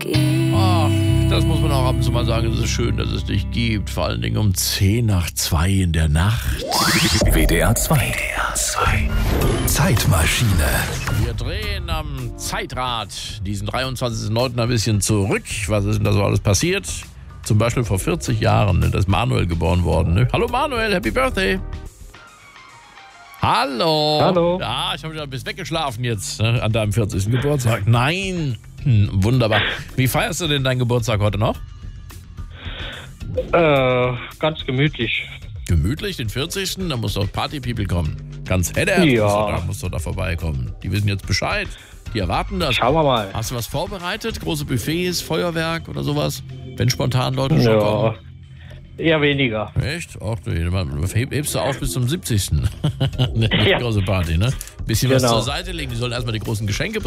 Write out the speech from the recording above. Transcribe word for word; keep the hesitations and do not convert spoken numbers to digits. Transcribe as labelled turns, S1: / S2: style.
S1: Ach, das muss man auch ab und zu mal sagen. Es ist schön, dass es dich gibt. Vor allen Dingen um zehn nach zwei in der Nacht.
S2: W D R zwei. W D R zwei. Zeitmaschine.
S1: Wir drehen am Zeitrad diesen dreiundzwanzigsten neunten ein bisschen zurück. Was ist denn da so alles passiert? Zum Beispiel vor vierzig Jahren, ne, da ist Manuel geboren worden. Ne? Hallo Manuel, Happy Birthday. Hallo.
S3: Hallo.
S1: Ja, ich habe wieder ein bisschen weggeschlafen jetzt, ne, an deinem vierzigsten Geburtstag. Nein. Hm, wunderbar. Wie feierst du denn deinen Geburtstag heute noch?
S3: Äh, ganz gemütlich.
S1: Gemütlich, den vierzigsten Da muss doch Party-People kommen. Ganz Hedder
S3: Ja.
S1: musst, du da, musst du da vorbeikommen. Die wissen jetzt Bescheid. Die erwarten das.
S3: Schauen wir mal.
S1: Hast du was vorbereitet? Große Buffets, Feuerwerk oder sowas? Wenn spontan Leute schon kommen.
S3: Ja, eher weniger.
S1: Echt? Ach du, heb, hebst du auf bis zum siebzigsten Eine
S3: Ja.
S1: große Party, ne? Bisschen was
S3: Genau.
S1: zur Seite legen. Die sollen erstmal die großen Geschenke